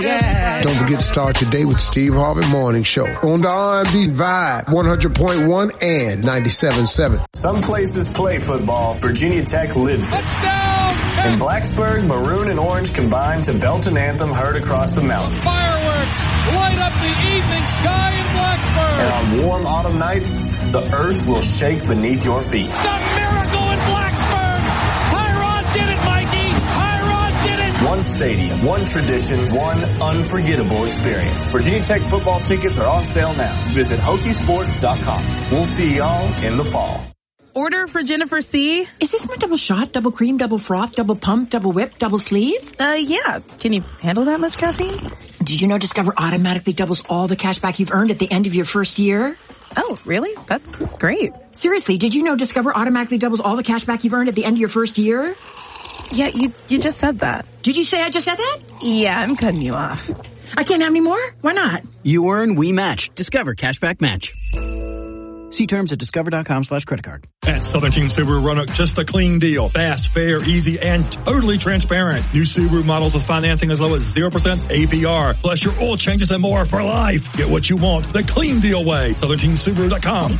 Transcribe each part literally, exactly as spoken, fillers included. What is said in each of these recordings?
Yeah. Don't forget to start your day with Steve Harvey Morning Show on the R and B Vibe one hundred point one and ninety-seven point seven. Some places play football. Virginia Tech lives it. Touchdown! In Blacksburg, maroon and orange combine to belt an anthem heard across the mountain. Fireworks light up the evening sky in Blacksburg. And on warm autumn nights, the earth will shake beneath your feet. It's a miracle in Blacksburg. Tyrod did it, Mikey. Tyrod did it. One stadium, one tradition, one unforgettable experience. Virginia Tech football tickets are on sale now. Visit Hokie Sports dot com. We'll see y'all in the fall. Order for Jennifer C. Is this my double shot, double cream, double froth, double pump, double whip, double sleeve? Uh, yeah. Can you handle that much caffeine? Did you know Discover automatically doubles all the cash back you've earned at the end of your first year? Oh, really? That's great. Seriously, did you know Discover automatically doubles all the cash back you've earned at the end of your first year? Yeah, you you just said that. Did you say I just said that? Yeah, I'm cutting you off. I can't have any more? Why not? You earn, we match. Discover Cashback Match. See terms at discover.com slash credit card. At Southern Team Subaru Roanoke, just a clean deal. Fast, fair, easy, and totally transparent. New Subaru models with financing as low as zero percent A P R. Plus your oil changes and more for life. Get what you want the clean deal way. Southern Team Subaru dot com.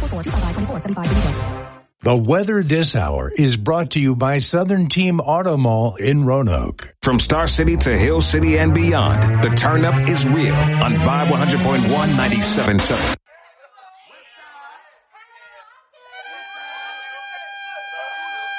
The weather this hour is brought to you by Southern Team Auto Mall in Roanoke. From Star City to Hill City and beyond, the turn up is real on Vibe one hundred point one, ninety-seven point seven.